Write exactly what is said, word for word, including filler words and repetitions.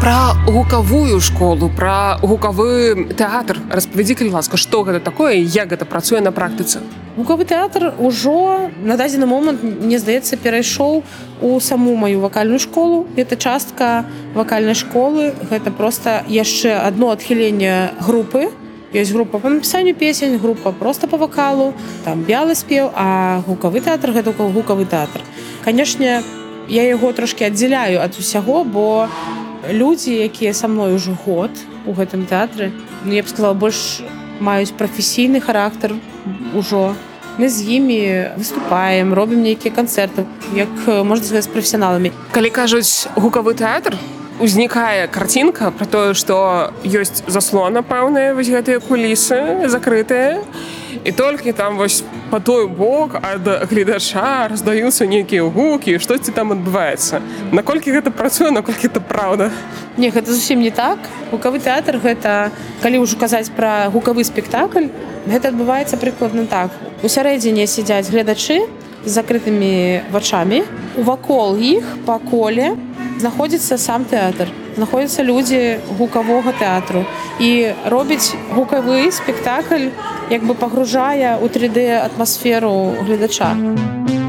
Пра гукавую школу, пра гукавы тэатр. Распавядзі, калі ласка, што гэта такое і як гэта працуе на практыцы? Гукавы тэатр ужо на дадзены момант, мне здаецца, перайшоў у саму маю вакальную школу. Гэта частка вакальнай школы, гэта проста яшчэ адно адхіленне групы. Ёсць група па напісанню песень, група проста па вакалу, там бялы спеў, а гукавы тэатр гэта гукавы тэатр. Канешне, я яго трошкі аддзяляю ад усяго, бо людзі, якія са мной ужо год у гэтым тэатры, ну, я б сказала, больш маюць прафесійны характар ужо. Мы з імі выступаем, робім нейкія канцэрты, як можна сказаць, з прафесіяналамі. Калі кажуць гукавы тэатр, узнікае карцінка пра тое, што ёсць заслона пэўныя, вось гэтыя кулісы закрытыя, і толькі там вось па той бок ад гледача раздаюцца нейкія гукі, штосьці там адбываецца. Наколькі гэта працуе, наколькі гэта праўда? Не, гэта зусім не так. Гукавы тэатр гэта, калі ўжо казаць пра гукавы спектакль, гэта адбываецца прыкладна так. У сярэдзіне сядзяць гледачы з закрытымі вачамі. Вакол іх па коле знаходзіцца сам тэатр. Знаходзяцца людзі гукавога тэатру. І робіць гукавы спектакль, як бы пагружае ў тры дэ атмасферу гледача.